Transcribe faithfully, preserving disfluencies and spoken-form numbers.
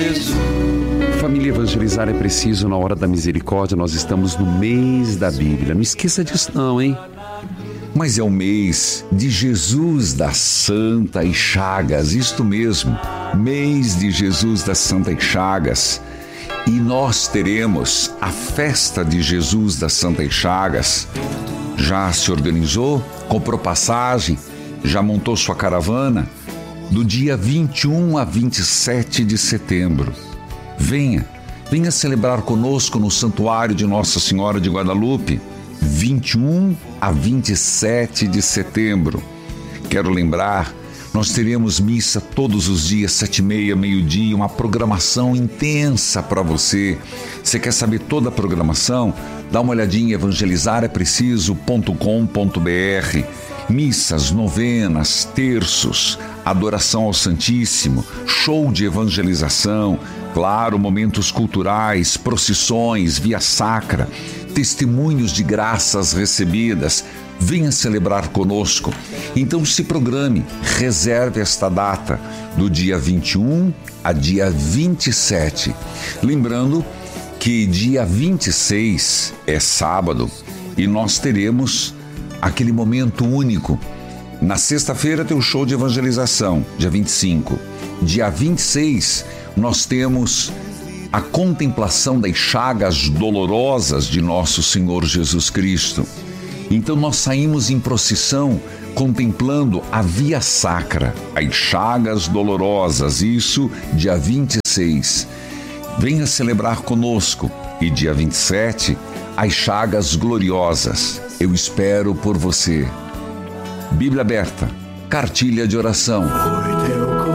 Jesus. Família, evangelizar é preciso na hora da misericórdia. Nós estamos no mês da Bíblia. Não esqueça disso não, hein? Mas é o mês de Jesus das Santas Chagas. Isto mesmo, mês de Jesus das Santas Chagas. E nós teremos a festa de Jesus das Santas Chagas. Já se organizou? Comprou passagem? Já montou sua caravana? Do dia vinte e um a vinte e sete de setembro. Venha, venha celebrar conosco no Santuário de Nossa Senhora de Guadalupe, vinte e um a vinte e sete de setembro. Quero lembrar, nós teremos missa todos os dias, sete e meia, meio-dia, uma programação intensa para você. Você quer saber toda a programação? Dá uma olhadinha em evangelizar é preciso ponto com ponto br. Missas, novenas, terços, adoração ao Santíssimo, show de evangelização, claro, momentos culturais, procissões, via sacra, testemunhos de graças recebidas. Venha celebrar conosco. Então se programe, reserve esta data do dia vinte e um a dia vinte e sete. Lembrando que dia vinte e seis é sábado e nós teremos aquele momento único. Na sexta-feira tem o show de evangelização, dia vinte e cinco. Dia vinte e seis nós temos a contemplação das chagas dolorosas de nosso Senhor Jesus Cristo. Então nós saímos em procissão contemplando a via sacra, as chagas dolorosas, isso dia vinte e seis. Venha celebrar conosco. E dia vinte e sete, as chagas gloriosas. Eu espero por você. Bíblia aberta, cartilha de oração.